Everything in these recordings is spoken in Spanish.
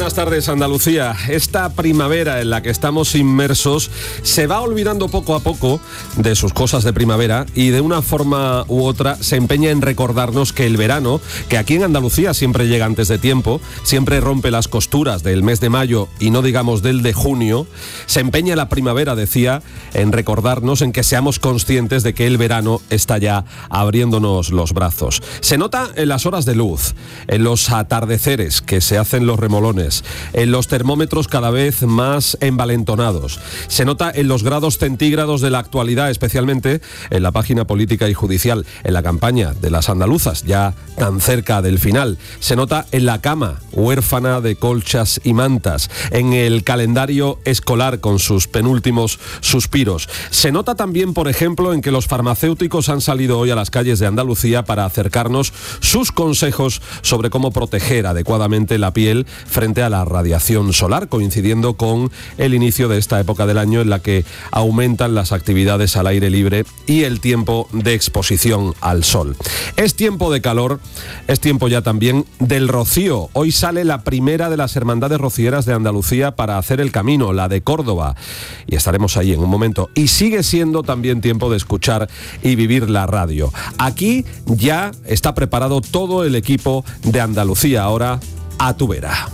buenas tardes, Andalucía. Esta primavera en la que estamos inmersos se va olvidando poco a poco de sus cosas de primavera y de una forma u otra se empeña en recordarnos que el verano, que aquí en Andalucía siempre llega antes de tiempo, siempre rompe las costuras del mes de mayo y no digamos del de junio, se empeña la primavera, decía, en recordarnos, en que seamos conscientes de que el verano está ya abriéndonos los brazos. Se nota en las horas de luz, en los atardeceres que se hacen los remolones, en los termómetros cada vez más envalentonados. Se nota en los grados centígrados de la actualidad, especialmente en la página política y judicial, en la campaña de las andaluzas, ya tan cerca del final. Se nota en la cama, huérfana de colchas y mantas, en el calendario escolar con sus penúltimos suspiros. Se nota también, por ejemplo, en que los farmacéuticos han salido hoy a las calles de Andalucía para acercarnos sus consejos sobre cómo proteger adecuadamente la piel frente a la radiación solar, coincidiendo con el inicio de esta época del año en la que aumentan las actividades al aire libre y el tiempo de exposición al sol. Es tiempo de calor, es tiempo ya también del rocío. Hoy sale la primera de las hermandades rocieras de Andalucía para hacer el camino, la de Córdoba, y estaremos ahí en un momento. Y sigue siendo también tiempo de escuchar y vivir la radio. Aquí ya está preparado todo el equipo de Andalucía Ahora, a tu vera.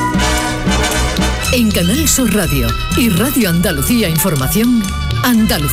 En Canal Sur Radio y Radio Andalucía Información, Andalucía